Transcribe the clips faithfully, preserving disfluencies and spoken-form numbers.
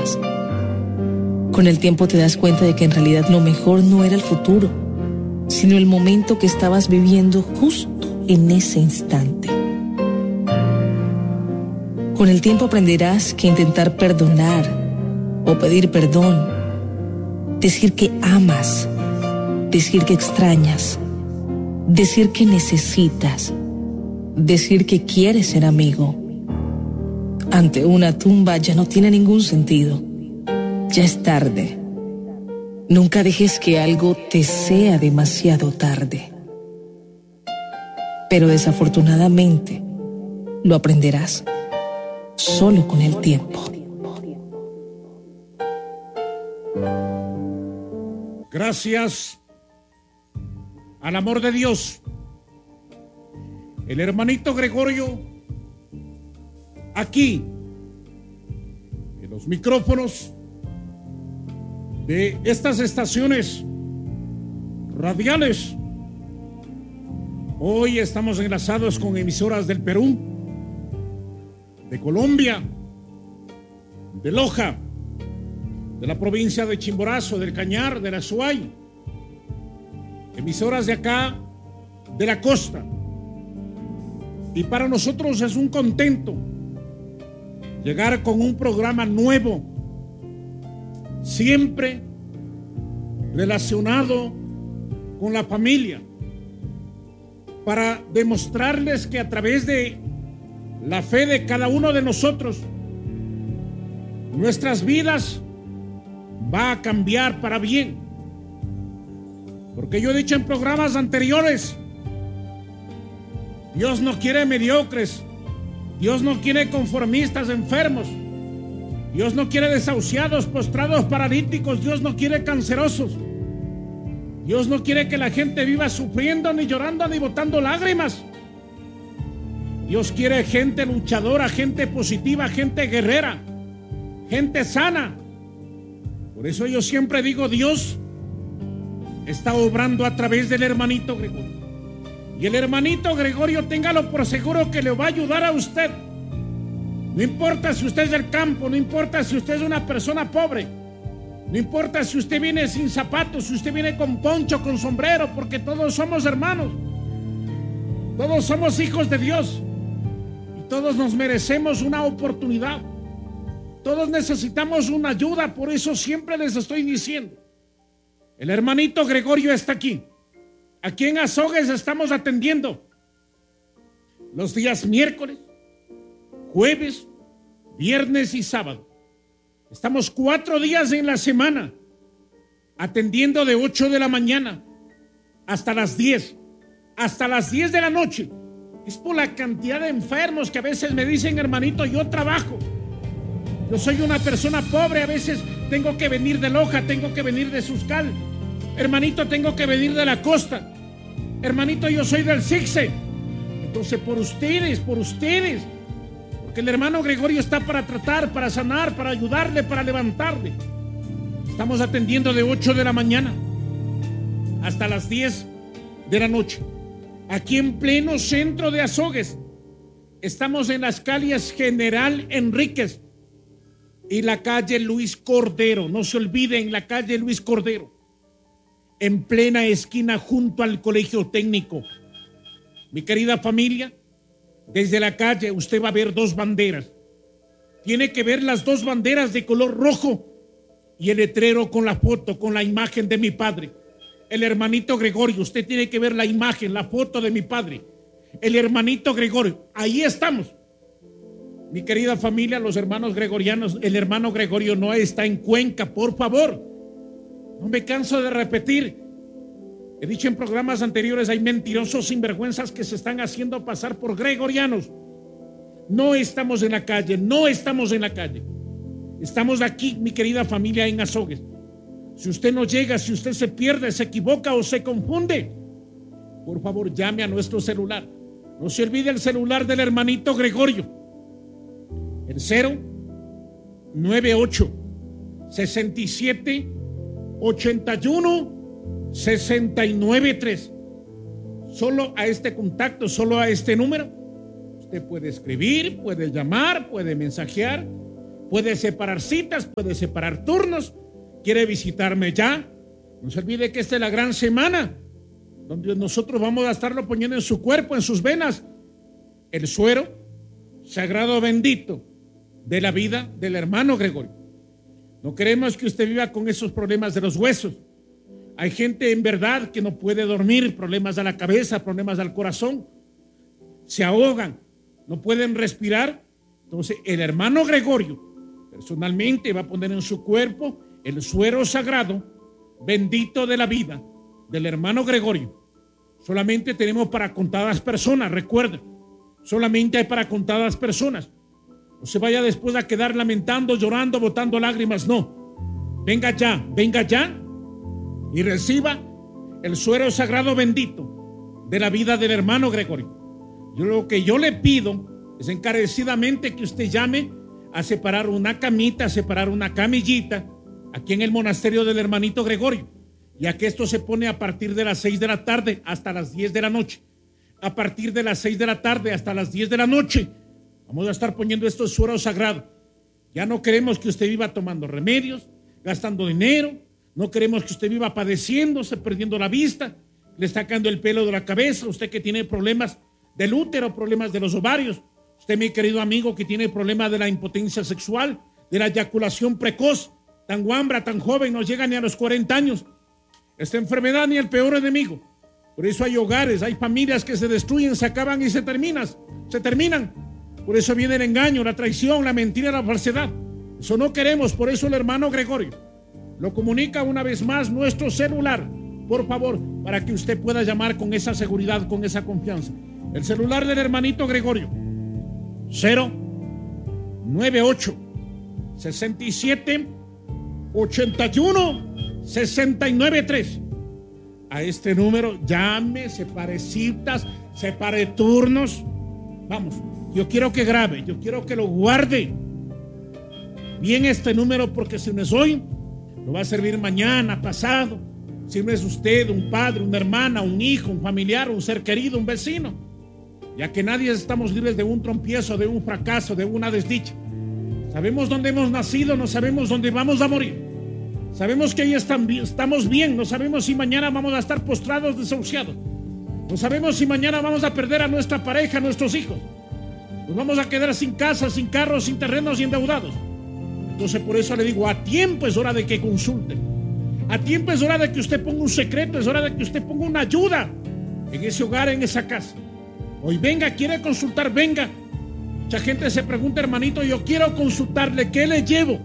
esperabas. Con el tiempo te das cuenta de que en realidad lo mejor no era el futuro, sino el momento que estabas viviendo justo en ese instante. Con el tiempo aprenderás que intentar perdonar o pedir perdón, decir que amas, decir que extrañas, decir que necesitas, decir que quieres ser amigo, ante una tumba ya no tiene ningún sentido. Ya es tarde. Nunca dejes que algo te sea demasiado tarde. Pero desafortunadamente lo aprenderás solo con el tiempo. Gracias al amor de Dios, el hermanito Gregorio, aquí, en los micrófonos de estas estaciones radiales. Hoy estamos enlazados con emisoras del Perú, de Colombia, de Loja, de la provincia de Chimborazo, del Cañar, de la Azuay, emisoras de acá, de la costa. Y para nosotros es un contento llegar con un programa nuevo, siempre relacionado con la familia, para demostrarles que a través de la fe de cada uno de nosotros, nuestras vidas va a cambiar para bien. Porque yo he dicho en programas anteriores, Dios no quiere mediocres, Dios no quiere conformistas enfermos, Dios no quiere desahuciados, postrados, paralíticos, Dios no quiere cancerosos, Dios no quiere que la gente viva sufriendo, ni llorando, ni botando lágrimas. Dios quiere gente luchadora, gente positiva, gente guerrera, gente sana. Por eso yo siempre digo, Dios está obrando a través del hermanito Gregorio. Y el hermanito Gregorio, téngalo por seguro que le va a ayudar a usted. No importa si usted es del campo, no importa si usted es una persona pobre, no importa si usted viene sin zapatos, si usted viene con poncho, con sombrero, porque todos somos hermanos, todos somos hijos de Dios y todos nos merecemos una oportunidad, todos necesitamos una ayuda. Por eso siempre les estoy diciendo, el hermanito Gregorio está aquí. Aquí en Azogues estamos atendiendo los días miércoles, jueves, viernes y sábado. Estamos cuatro días en la semana atendiendo de ocho de la mañana hasta las diez, hasta las diez de la noche. Es por la cantidad de enfermos que a veces me dicen, hermanito, yo trabajo, yo soy una persona pobre, a veces tengo que venir de Loja, tengo que venir de Suscal, hermanito, tengo que venir de la costa, hermanito, yo soy del Sixe. Entonces por ustedes, por ustedes, porque el hermano Gregorio está para tratar, para sanar, para ayudarle, para levantarle. Estamos atendiendo de ocho de la mañana hasta las diez de la noche, aquí en pleno centro de Azogues. Estamos en las calles General Enríquez y la calle Luis Cordero. No se olviden, la calle Luis Cordero, en plena esquina junto al colegio técnico. Mi querida familia, desde la calle usted va a ver dos banderas. Tiene que ver las dos banderas de color rojo y el letrero con la foto, con la imagen de mi padre, el hermanito Gregorio. Usted tiene que ver la imagen, la foto de mi padre, el hermanito Gregorio. Ahí estamos. Mi querida familia, los hermanos gregorianos, el hermano Gregorio no está en Cuenca, por favor. No me canso de repetir. He dicho en programas anteriores, hay mentirosos sinvergüenzas que se están haciendo pasar por gregorianos. No estamos en la calle, no estamos en la calle. Estamos aquí, mi querida familia, en Azogues. Si usted no llega, si usted se pierde, se equivoca o se confunde, por favor llame a nuestro celular. No se olvide el celular del hermanito Gregorio, el cero nueve ocho sesenta y siete ochenta y uno sesenta y nueve tres. Solo a este contacto, solo a este número usted puede escribir, puede llamar, puede mensajear puede separar citas, puede separar turnos. ¿Quiere visitarme ya? No se olvide que esta es la gran semana donde nosotros vamos a estarlo poniendo en su cuerpo, en sus venas, el suero sagrado bendito de la vida del hermano Gregorio. No queremos que usted viva con esos problemas de los huesos. Hay gente en verdad que no puede dormir, problemas de la cabeza, problemas del corazón, se ahogan, no pueden respirar. Entonces el hermano Gregorio personalmente va a poner en su cuerpo el suero sagrado bendito de la vida del hermano Gregorio. Solamente tenemos para contadas personas, recuerden, solamente hay para contadas personas. No se vaya después a quedar lamentando, llorando, botando lágrimas, no. Venga ya, venga ya y reciba el suero sagrado bendito de la vida del hermano Gregorio. Yo lo que yo le pido es encarecidamente que usted llame a separar una camita, a separar una camillita aquí en el monasterio del hermanito Gregorio, ya que esto se pone a partir de las seis de la tarde hasta las diez de la noche. A partir de las seis de la tarde hasta las diez de la noche vamos a estar poniendo estos sueros sagrados. Ya no queremos que usted viva tomando remedios, gastando dinero. No queremos que usted viva padeciéndose, perdiendo la vista, le está sacando el pelo de la cabeza. Usted que tiene problemas del útero, problemas de los ovarios. Usted, mi querido amigo, que tiene problemas de la impotencia sexual, de la eyaculación precoz, tan guambra, tan joven, no llega ni a los cuarenta años. Esta enfermedad ni el peor enemigo. Por eso hay hogares, hay familias que se destruyen, se acaban y se terminan, se terminan. Por eso viene el engaño, la traición, la mentira, la falsedad. Eso no queremos. Por eso el hermano Gregorio lo comunica una vez más nuestro celular, por favor, para que usted pueda llamar con esa seguridad, con esa confianza. El celular del hermanito Gregorio, cero nueve ocho sesenta y siete ochenta y uno sesenta y nueve tres. A este número llame, separe citas, separe turnos. Vamos, yo quiero que grabe, yo quiero que lo guarde bien este número, porque si no es hoy, lo va a servir mañana, pasado. Si no es usted, un padre, una hermana, un hijo, un familiar, un ser querido, un vecino, ya que nadie estamos libres de un trompiezo, de un fracaso, de una desdicha. Sabemos dónde hemos nacido, no sabemos dónde vamos a morir. Sabemos que ahí estamos bien, no sabemos si mañana vamos a estar postrados, desahuciados. No sabemos si mañana vamos a perder a nuestra pareja, a nuestros hijos. Nos vamos a quedar sin casa, sin carros, sin terrenos y endeudados. Entonces por eso le digo, a tiempo es hora de que consulte. A tiempo es hora de que usted ponga un secreto, es hora de que usted ponga una ayuda en ese hogar, en esa casa. Hoy venga, quiere consultar, venga. Mucha gente se pregunta, hermanito, yo quiero consultarle, ¿qué le llevo?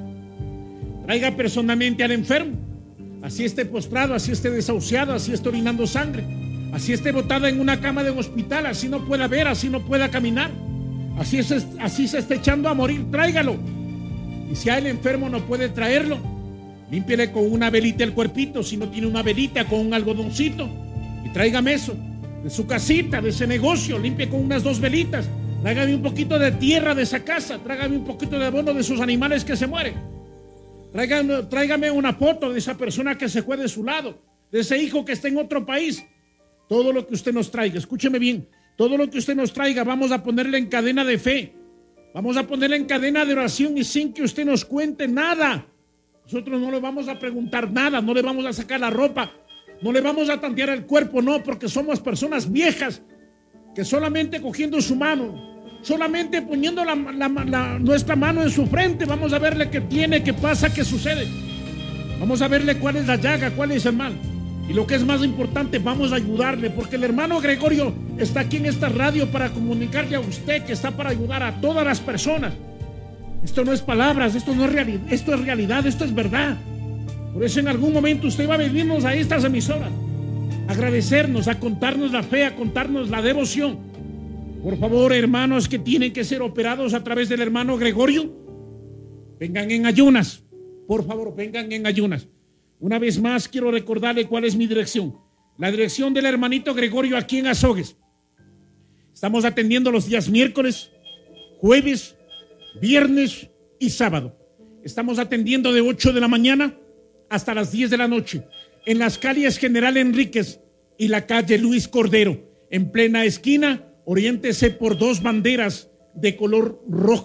Traiga personalmente al enfermo, así esté postrado, así esté desahuciado, así esté orinando sangre, así esté botada en una cama de un hospital, así no pueda ver, así no pueda caminar, así, es, así se está echando a morir, tráigalo. Y si a el enfermo no puede traerlo, límpiele con una velita el cuerpito, si no tiene una velita, con un algodoncito, y tráigame eso, de su casita, de ese negocio, limpie con unas dos velitas, tráigame un poquito de tierra de esa casa, tráigame un poquito de abono de sus animales que se mueren, tráigame, tráigame una foto de esa persona que se fue de su lado, de ese hijo que está en otro país. Todo lo que usted nos traiga, escúcheme bien, todo lo que usted nos traiga vamos a ponerle en cadena de fe, vamos a ponerle en cadena de oración, y sin que usted nos cuente nada. Nosotros no le vamos a preguntar nada, no le vamos a sacar la ropa, no le vamos a tantear el cuerpo, no, porque somos personas viejas que solamente cogiendo su mano, solamente poniendo la, la, la, nuestra mano en su frente, vamos a verle qué tiene, qué pasa, qué sucede. Vamos a verle cuál es la llaga, cuál es el mal. Y lo que es más importante, vamos a ayudarle, porque el hermano Gregorio está aquí en esta radio para comunicarle a usted que está para ayudar a todas las personas. Esto no es palabras, esto no es realidad, esto es realidad, esto es verdad. Por eso en algún momento usted va a venirnos a estas emisoras, a agradecernos, a contarnos la fe, a contarnos la devoción. Por favor, hermanos que tienen que ser operados a través del hermano Gregorio, vengan en ayunas. Por favor, vengan en ayunas. Una vez más quiero recordarle cuál es mi dirección. La dirección del hermanito Gregorio aquí en Azogues. Estamos atendiendo los días miércoles, jueves, viernes y sábado. Estamos atendiendo de ocho de la mañana hasta las diez de la noche en las calles General Enríquez y la calle Luis Cordero. En plena esquina, oriéntese por dos banderas de color rojo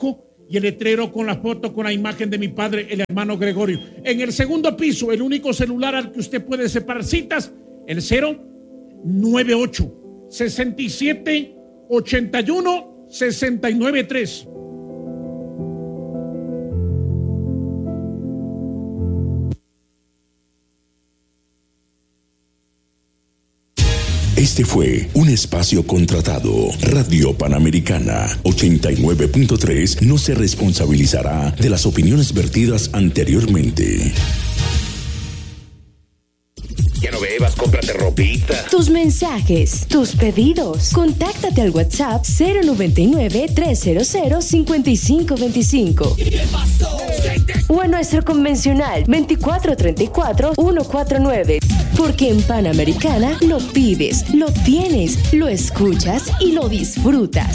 y el letrero con la foto con la imagen de mi padre, el hermano Gregorio. En el segundo piso, el único celular al que usted puede separar citas, el cero nueve ocho, sesenta y siete, ochenta y uno, sesenta y nueve tres. Este fue un espacio contratado. Radio Panamericana ochenta y nueve punto tres no se responsabilizará de las opiniones vertidas anteriormente. Ya no bebas, cómprate ropita. Tus mensajes, tus pedidos. Contáctate al WhatsApp cero noventa y nueve, trescientos cincuenta y cinco veinticinco. O a nuestro convencional veinticuatro treinta y cuatro, ciento cuarenta y nueve. Porque en Panamericana lo pides, lo tienes, lo escuchas y lo disfrutas.